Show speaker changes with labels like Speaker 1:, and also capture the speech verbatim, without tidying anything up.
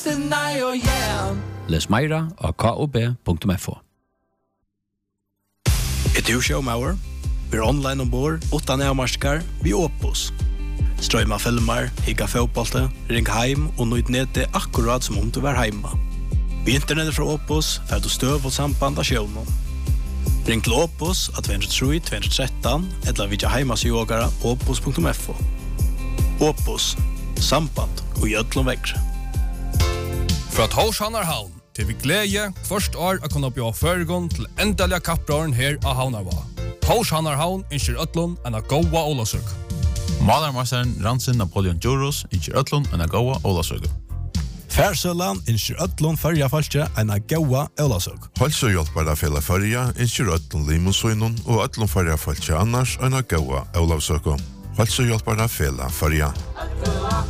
Speaker 1: Kristina och yeah.
Speaker 2: Les meira av k o b punktum f o.
Speaker 3: Är du showmauer? Vi är online ombord, åtta närmarskar, vi Opus. Ströma filmer, higga fotbollte, ring heim og nøyd nete akkurat som om du var heima. Vi internetet fra Opus, fer du støv og samband av sjøvnen. Ring til Opus at två tre två ett tre eller vidja heimas yogara opus punktum f o. Opus, samband og gjødlom vekkre.
Speaker 4: Fra Torshanarhavn til vi glede først år å kunne bli føregon til endelige kapprøren her av Havnarva. Torshanarhavn innskjer ødlom enn a goa Olasøk.
Speaker 5: Malermasteren Ransin Napoleon Djurus innskjer ødlom enn a goa Olasøk.
Speaker 3: Færsølan innskjer ødlom førja falskje enn a goa Olasøk.
Speaker 6: Halsøhjelpare fela førja innskjer ødlom limusøynun og ødlom førja falskje annars enn a goa Olasøk. Halsøhjelpare fela førja.